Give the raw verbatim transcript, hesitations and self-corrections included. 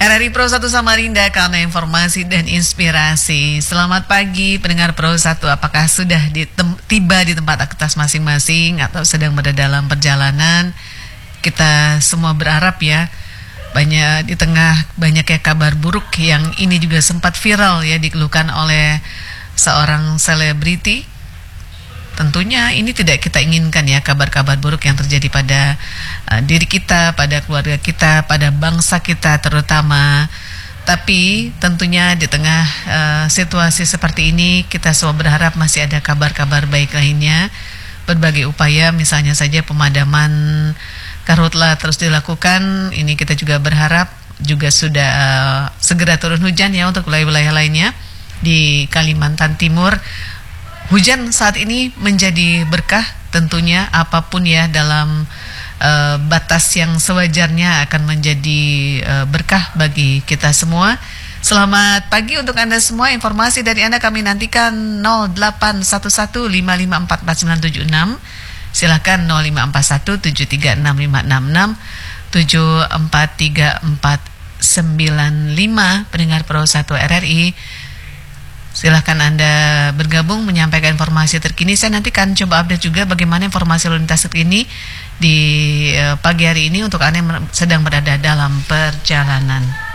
R R I Pro satu Samarinda, karena informasi dan inspirasi. Selamat pagi pendengar Pro satu, apakah sudah di tiba di tempat aktivitas masing-masing atau sedang berada dalam perjalanan? Kita semua berharap ya, banyak di tengah banyaknya kabar buruk yang ini juga sempat viral ya, dikeluhkan oleh seorang selebriti. Tentunya ini tidak kita inginkan ya, kabar-kabar buruk yang terjadi pada uh, diri kita, pada keluarga kita, pada bangsa kita terutama. Tapi tentunya di tengah uh, situasi seperti ini, kita semua berharap masih ada kabar-kabar baik lainnya. Berbagai upaya, misalnya saja pemadaman karhutla terus dilakukan. Ini kita juga berharap juga sudah uh, segera turun hujan ya untuk wilayah-wilayah lainnya di Kalimantan Timur. Hujan saat ini menjadi berkah tentunya, apapun ya dalam uh, batas yang sewajarnya akan menjadi uh, berkah bagi kita semua. Selamat pagi untuk Anda semua. Informasi dari Anda kami nantikan nol delapan satu satu lima lima empat empat sembilan tujuh enam. Silakan nol lima empat satu tujuh tiga enam lima enam enam tujuh empat tiga empat sembilan lima. Pendengar Pro satu R R I, silahkan Anda bergabung menyampaikan informasi terkini. Saya nanti akan coba update juga bagaimana informasi lalu lintas terkini di uh, pagi hari ini untuk Anda yang sedang berada dalam perjalanan.